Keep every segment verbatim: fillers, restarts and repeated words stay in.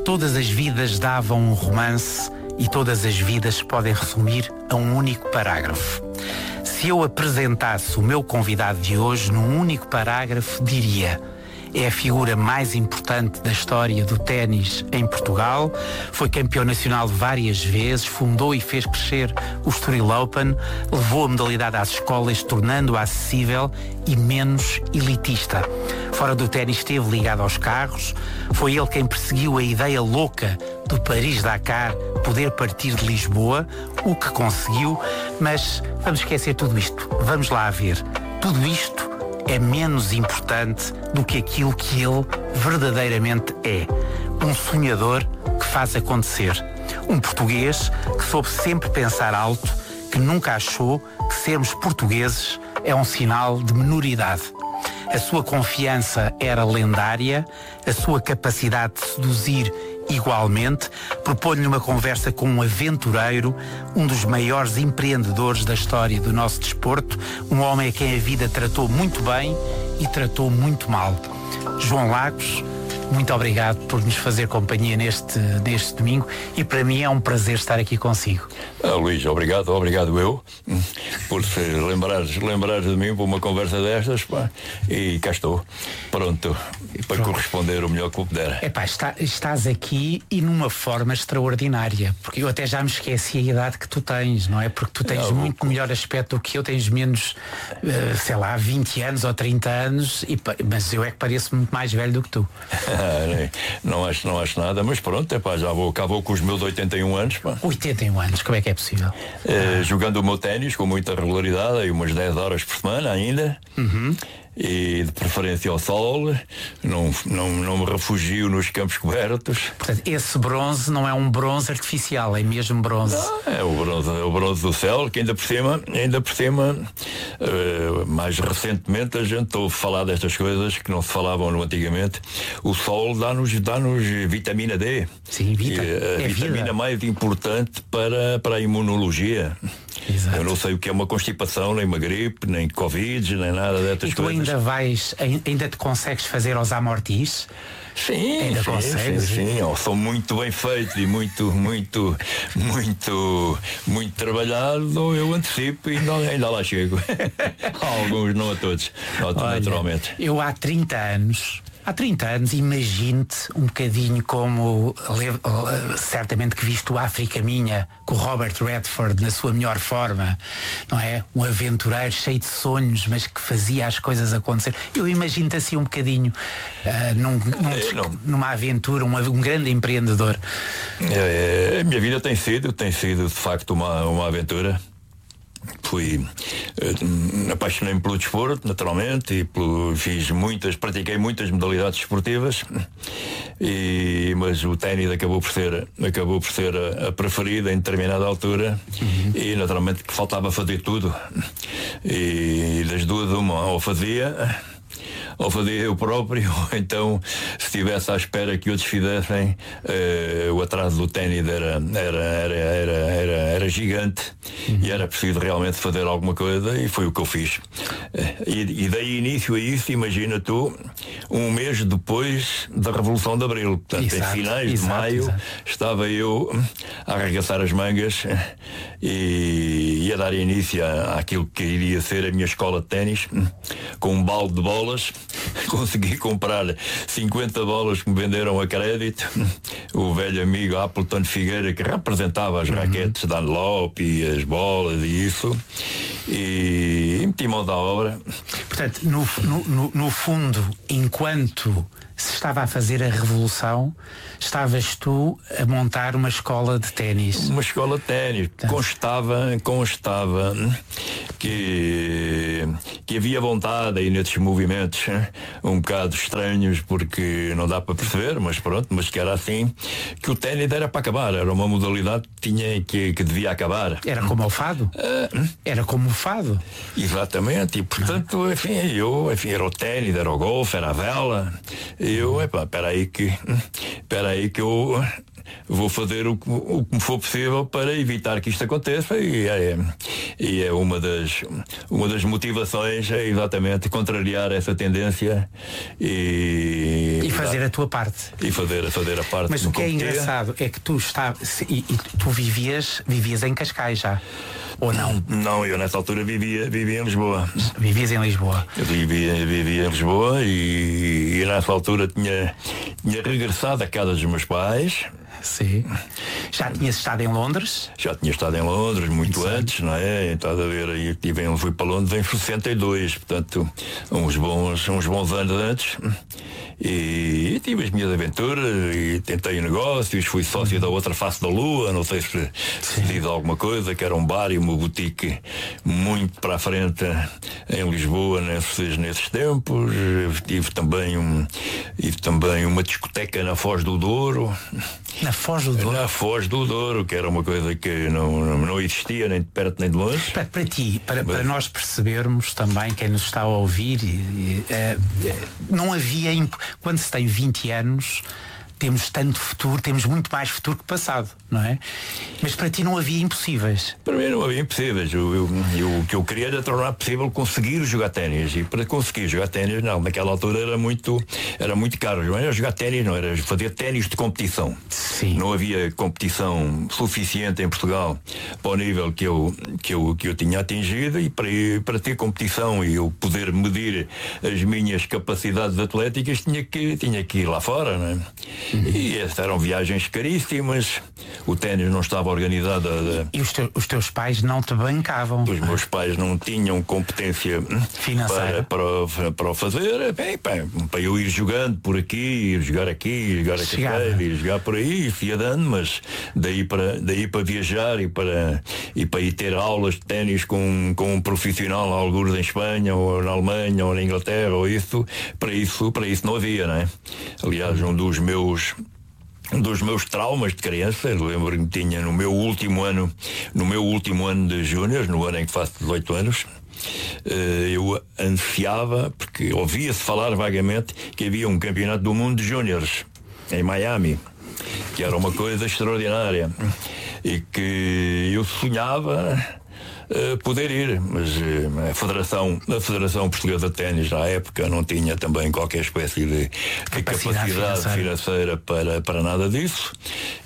Todas as vidas davam um romance e todas as vidas se podem resumir a um único parágrafo. Se eu apresentasse o meu convidado de hoje num único parágrafo, diria: é a figura mais importante da história do ténis em Portugal, foi campeão nacional várias vezes, fundou e fez crescer o Estoril Open, levou a modalidade às escolas, tornando-a acessível e menos elitista. Fora do ténis esteve ligado aos carros, foi ele quem perseguiu a ideia louca do Paris-Dakar poder partir de Lisboa, o que conseguiu, mas vamos esquecer tudo isto, vamos lá ver. Tudo isto é menos importante do que aquilo que ele verdadeiramente é. Um sonhador que faz acontecer. Um português que soube sempre pensar alto, que nunca achou que sermos portugueses é um sinal de minoridade. A sua confiança era lendária, a sua capacidade de seduzir igualmente. Proponho-lhe uma conversa com um aventureiro, um dos maiores empreendedores da história do nosso desporto, um homem a quem a vida tratou muito bem e tratou muito mal. João Lagos, muito obrigado por nos fazer companhia neste, neste domingo, e para mim é um prazer estar aqui consigo. Ah, Luís, obrigado, obrigado eu por lembrares, lembrares de mim para uma conversa destas, pá, e cá estou, pronto, para Pronto. corresponder o melhor que eu puder. Epá, está, estás aqui e numa forma extraordinária, porque eu até já me esqueci a idade que tu tens, não é? Porque tu tens não, muito eu... melhor aspecto do que eu, tens menos, uh, sei lá, vinte anos ou trinta anos, e, mas eu é que pareço muito mais velho do que tu. não, acho, não acho nada, mas pronto, epá, já vou, cá vou com os meus oitenta e um anos. Pá. oitenta e um anos, como é que é possível? É, ah. Jogando o meu ténis com muita regularidade, aí umas dez horas por semana ainda. Uhum. E de preferência ao sol, não, não, não me refugio nos campos cobertos. Portanto, esse bronze não é um bronze artificial, é mesmo bronze. Não, é o bronze, é o bronze do céu, que ainda por cima, ainda por cima, uh, mais recentemente a gente ouve falar destas coisas que não se falavam no antigamente. O sol dá-nos, dá-nos vitamina D. Sim, vita, que é a é vitamina vida. mais importante para, para a imunologia. Exato. Eu não sei o que é uma constipação, nem uma gripe, nem Covid, nem nada destas e tu coisas. ainda vais, ainda te consegues fazer aos amortis? Sim, ainda sim, consegues? sim, sim. Eu sou muito bem feito e muito, muito, muito, muito trabalhado. Eu antecipo e ainda, ainda lá chego. A alguns, não a todos, Olha, naturalmente. Eu há trinta anos Há trinta anos, imagine-te um bocadinho como, certamente que viste o África Minha, com o Robert Redford na sua melhor forma, não é? Um aventureiro cheio de sonhos, mas que fazia as coisas acontecer. Eu imagino-te assim um bocadinho, uh, num, num, numa aventura, um, um grande empreendedor. É, é, a minha vida tem sido, tem sido de facto uma, uma aventura. Fui uh, apaixonei-me pelo desporto, naturalmente, e pelo, fiz muitas, pratiquei muitas modalidades esportivas, e, mas o ténis acabou por ser, acabou por ser a, a preferida em determinada altura. Uhum. E naturalmente que faltava fazer tudo, e, e das duas uma, ou fazia ou fazia eu próprio, ou então se estivesse à espera que outros fizessem, uh, o atraso do ténis era, era, era, era, era, era gigante. Uhum. E era preciso realmente fazer alguma coisa, e foi o que eu fiz. Uh, e, e dei início a isso, imagina tu, um mês depois da Revolução de Abril. Portanto, exato, em finais exato, de maio, exato. Estava eu a arregaçar as mangas e, e a dar início à, àquilo que iria ser a minha escola de ténis, com um balde de bolas. Consegui comprar cinquenta bolas que me venderam a crédito. O velho amigo Appleton Figueira, que representava as uhum. raquetes da Dunlop e as bolas e isso, e, e meti mão da obra. Portanto, no, no, no fundo, enquanto se estava a fazer a revolução, estavas tu a montar uma escola de ténis. Uma escola de ténis. Constava, constava que, que havia vontade aí nesses movimentos um bocado estranhos, porque não dá para perceber, mas pronto, mas que era assim, que o ténis era para acabar, era uma modalidade que tinha que, que devia acabar. Era como o fado? Uh, era como o fado. Exatamente, e portanto, enfim, eu, enfim, era o ténis, era o golfe, era a vela. Eu, epá, espera aí que, espera aí que eu vou fazer o que, o que me for possível para evitar que isto aconteça, e é, e é uma das uma das motivações é exatamente contrariar essa tendência e, e fazer a tua parte e fazer, fazer a parte. Mas o que é engraçado é que tu estavas e, e tu vivias vivias em Cascais já, ou não? Não, eu nessa altura vivia, vivia em Lisboa. Vivias em Lisboa? Eu vivia, vivia em Lisboa e, e nessa altura tinha, tinha regressado à casa dos meus pais. Sim. Já tinhas estado em Londres? Já tinha estado em Londres muito Exato. antes, não é? Estás a ver, aí tive, fui para Londres em sessenta e dois, portanto, uns bons, uns bons anos antes. E, e tive as minhas aventuras e tentei negócios, fui sócio uhum. da Outra Face da Lua, não sei se, se diz alguma coisa, que era um bar e uma boutique muito para a frente em Lisboa nesses, nesses tempos. Tive também, um, tive também uma discoteca na Foz do Douro. Na Foz do Douro? Na Foz do Douro, que era uma coisa que não, não, não existia nem de perto nem de longe. Para, para ti, para, Mas... para nós percebermos também, quem nos está a ouvir, e, e, é, não havia, quando se tem vinte anos, temos tanto futuro, temos muito mais futuro que passado, não é? Mas para ti não havia impossíveis. Para mim não havia impossíveis. Eu, eu, eu, o que eu queria era tornar possível conseguir jogar ténis. E para conseguir jogar ténis, não, naquela altura era muito, era muito caro. Não era jogar ténis, não, era fazer ténis de competição. Sim. Não havia competição suficiente em Portugal para o nível que eu, que eu, que eu tinha atingido, e para, para ter competição e eu poder medir as minhas capacidades atléticas, tinha que, tinha que ir lá fora, não é? Uhum. E essas eram viagens caríssimas, o ténis não estava organizado. A... E os, te, os teus pais não te bancavam? Os meus pais não tinham competência financeira para, para, para o fazer. Bem, bem, para eu ir jogando por aqui, ir jogar aqui, ir jogar a Cascais, ir jogar por aí, isso ia dando, mas daí para, daí para viajar e para, e para ir ter aulas de ténis com, com um profissional, alguns em Espanha, ou na Alemanha, ou na Inglaterra, ou isso, para isso, para isso não havia, não é? Aliás, um dos meus Um dos meus traumas de criança, lembro-me que tinha no meu último ano, no meu último ano de júnior, no ano em que faço dezoito anos, eu ansiava, porque ouvia-se falar vagamente que havia um campeonato do mundo de júniores em Miami, que era uma coisa extraordinária e que eu sonhava Uh, poder ir, mas uh, a Federação, a Federação Portuguesa de Ténis na época não tinha também qualquer espécie de, de capacidade financeira, financeira para, para nada disso,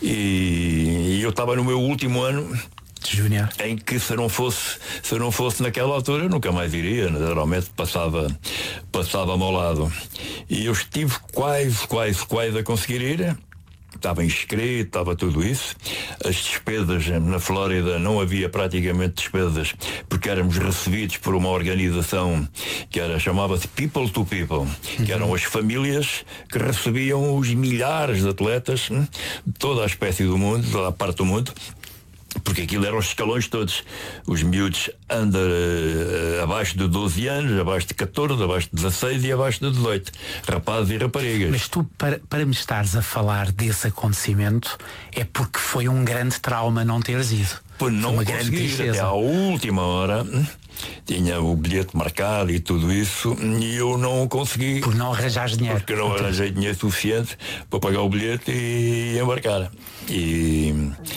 e, e eu estava no meu último ano Júnior, em que se não fosse se eu não fosse naquela altura eu nunca mais iria, naturalmente passava passava-me ao lado, e eu estive quase, quase, quase a conseguir ir. Estava inscrito, estava tudo isso. As despesas na Flórida, não havia praticamente despesas, porque éramos recebidos por uma organização que era, chamava-se People to People, uhum. que eram as famílias que recebiam os milhares de atletas de toda a espécie do mundo, de toda a parte do mundo, porque aquilo eram os escalões todos, os miúdos under, uh, abaixo de doze anos, abaixo de catorze, abaixo de dezasseis e abaixo de dezoito, rapazes e raparigas. Mas tu, para, para me estares a falar desse acontecimento, é porque foi um grande trauma não teres ido. Pois não uma consegui, grande tristeza. Até à última hora tinha o bilhete marcado e tudo isso, e eu não consegui. Por não arranjar dinheiro. Porque não arranjei dinheiro suficiente para pagar o bilhete e embarcar. E,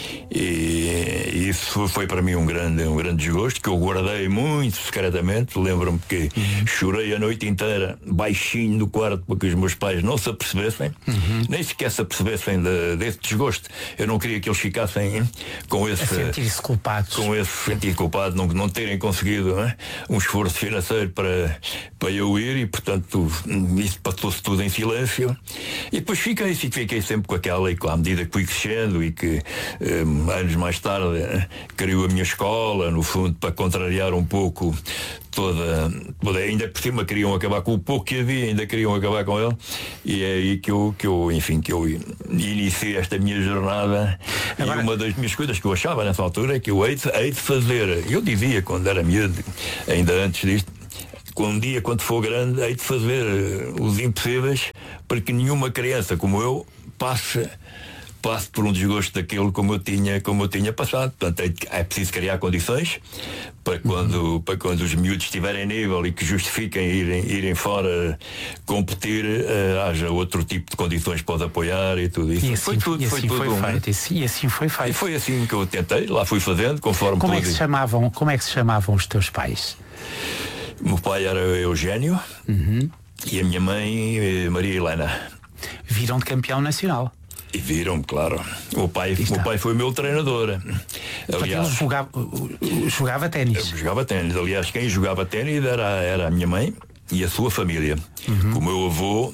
e isso foi para mim um grande, um grande desgosto, que eu guardei muito secretamente. Lembro-me que uhum. chorei a noite inteira, baixinho no quarto, para que os meus pais não se apercebessem, uhum. nem sequer se apercebessem de, desse desgosto. Eu não queria que eles ficassem com esse... A sentir-se culpados. Com esse sentir culpado, não, não terem conseguido, não é? Um esforço financeiro para, para eu ir, e portanto isso passou-se tudo em silêncio. E depois fiquei, fiquei sempre com aquela, e à medida que fui crescendo e que um, anos mais tarde criou a minha escola, no fundo para contrariar um pouco toda, toda, ainda por cima queriam acabar com o pouco que havia, ainda queriam acabar com ele, e é aí que eu, que eu enfim, que eu iniciei esta minha jornada. Agora... E uma das minhas coisas que eu achava nessa altura é que eu hei de, hei de fazer, eu dizia quando era miúdo, ainda antes disto, um dia quando for grande hei de fazer os impossíveis para que nenhuma criança como eu passe passe por um desgosto daquilo como eu tinha, como eu tinha passado. Portanto, é preciso criar condições para quando, uhum. para quando os miúdos estiverem em nível e que justifiquem irem, irem fora competir, uh, haja outro tipo de condições para apoiar e tudo isso. E assim foi tudo, foi, assim tudo foi um, feito. E, e assim foi feito. E foi assim que eu tentei, lá fui fazendo, conforme como pude. É que se chamavam, como é que se chamavam os teus pais? O meu pai era Eugênio, uhum. e a minha mãe Maria Helena. Viram de campeão nacional. E viram, claro. O meu pai, o meu pai foi o meu treinador. Aliás, ele jogava, jogava ténis. Jogava ténis. Aliás, quem jogava ténis era, era a minha mãe e a sua família. Uhum. O meu avô,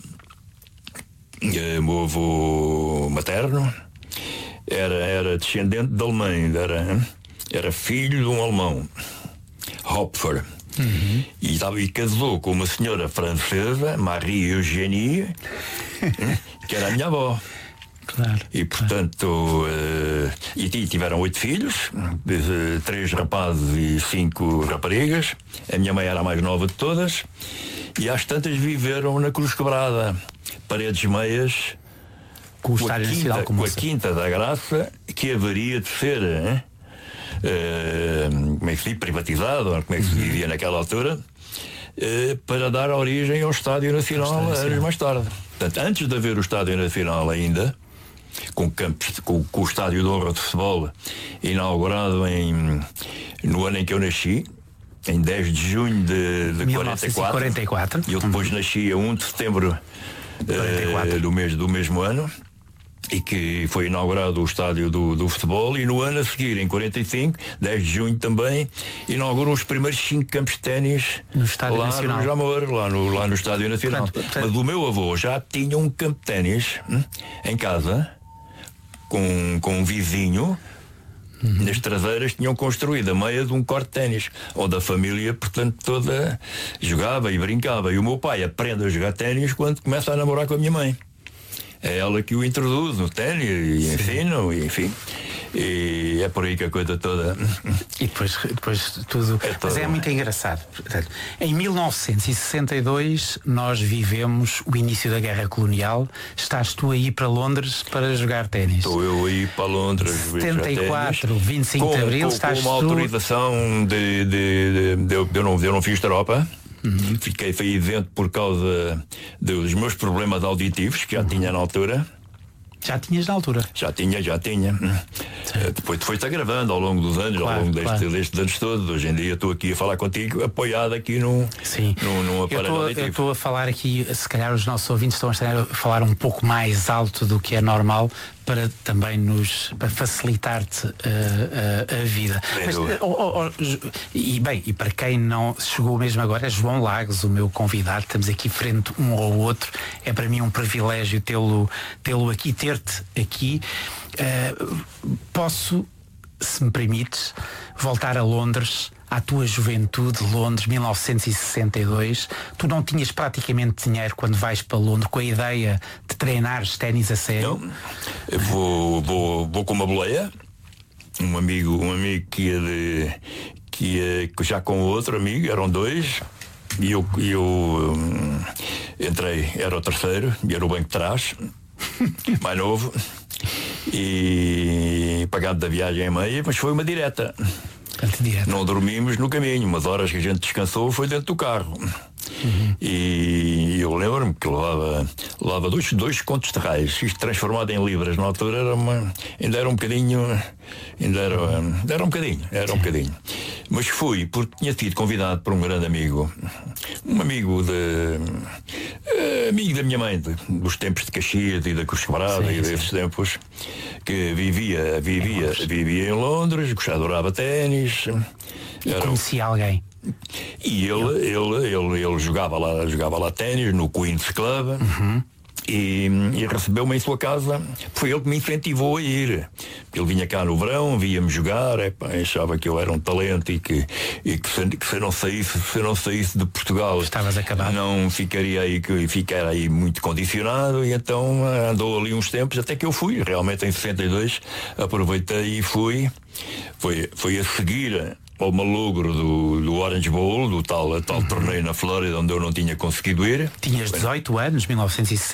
o meu avô materno, era, era descendente de alemão, era, era filho de um alemão, Hopfer. Uhum. E, e casou com uma senhora francesa, Marie Eugénie, que era a minha avó. Claro, e portanto claro. uh, e tiveram oito filhos, uh, três rapazes e cinco raparigas. A minha mãe era a mais nova de todas, e às tantas viveram na Cruz Quebrada, Paredes Meias, com, o com, a, quinta, com a Quinta da Graça, que haveria de ser hein? Uh, como é que se diz, privatizado, como é que se dizia naquela altura, uh, para dar origem ao Estádio Nacional anos mais tarde. Portanto, antes de haver o Estádio Nacional ainda, com, campos, com, com o Estádio de Honra de Futebol, inaugurado em, no ano em que eu nasci, em dez de junho de, de mil novecentos e quarenta e quatro. E eu depois nasci a primeiro de setembro uh, do, mês, do mesmo ano, e que foi inaugurado o estádio do, do futebol, e no ano a seguir, em quarenta e cinco, dez de junho também, inauguram os primeiros cinco campos de ténis no Estádio lá Nacional. no Jamor, lá no, lá no Estádio Nacional. Portanto, portanto... Mas o meu avô já tinha um campo de ténis hum, em casa, com, com um vizinho. Uhum. Nas traseiras tinham construído a meia de um corte de ténis, onde a família, portanto, toda jogava e brincava. E o meu pai aprende a jogar ténis quando começa a namorar com a minha mãe. É ela que o introduz no ténis e ensina, e, enfim. E é por aí que a coisa toda. E depois, depois tudo. É Mas é muito engraçado. Portanto, em mil novecentos e sessenta e dois nós vivemos o início da Guerra Colonial. Estás tu aí para Londres para jogar ténis? Estou eu aí para Londres. setenta e quatro, vinte e cinco com, de Abril, com, estás com uma tu... autorização de, de, de, de, de, eu, de, eu não, de eu não fiz tropa. Uhum. Fiquei foi isento por causa dos meus problemas auditivos que já uhum. tinha na altura. Já tinhas na altura? Já tinha, já tinha. Uh, depois foi-te agravando ao longo dos anos, claro, ao longo deste, claro. destes anos todos. Hoje em dia estou aqui a falar contigo, apoiado aqui num, Sim. num, num aparelho auditivo. Eu estou a falar aqui, se calhar os nossos ouvintes estão a falar um pouco mais alto do que é normal, para também nos para facilitar-te uh, uh, a vida. Mas, uh, oh, oh, e bem, e para quem não chegou mesmo agora, é João Lagos, o meu convidado. Estamos aqui frente um ao outro. É para mim um privilégio tê-lo tê-lo aqui, ter-te aqui. Uh, posso, se me permites, voltar a Londres, à tua juventude, Londres, mil novecentos e sessenta e dois. Tu não tinhas praticamente dinheiro quando vais para Londres com a ideia de treinares ténis a sério? Não, eu vou, vou, vou com uma boleia, um amigo, um amigo que ia, de, que ia já com outro amigo, eram dois, e eu, eu um, entrei, era o terceiro, e era o banco de trás, mais novo, e pagado da viagem em meia, mas foi uma direta. Não dormimos no caminho, umas horas que a gente descansou foi dentro do carro. Uhum. E eu lembro-me que levava, levava dois, dois contos de reais, isto transformado em libras na altura era uma, ainda era um bocadinho, ainda era, era um bocadinho, era um bocadinho. Mas fui porque tinha sido convidado por um grande amigo, um amigo de uh, amigo da minha mãe, de, dos tempos de Caxias e da Cruz Quebrada e desses tempos, que vivia, vivia, vivia em Londres, gostava, adorava ténis. E conhecia alguém? E ele, ele, ele, ele jogava lá, jogava lá ténis no Queen's Club. Uhum. E, e recebeu-me em sua casa. Foi ele que me incentivou a ir. Ele vinha cá no verão, via-me jogar, epa, achava que eu era um talento e que, e que, se, que se eu não saísse, se eu não saísse de Portugal, estavas acabado, não ficaria aí, que ficar aí muito condicionado. E então andou ali uns tempos até que eu fui. Realmente em sessenta e dois aproveitei e fui. Foi, foi a seguir ao malogro do, do Orange Bowl, do tal, tal uhum. torneio na Flórida onde eu não tinha conseguido ir. Tinhas dezoito anos, mil novecentos e sessenta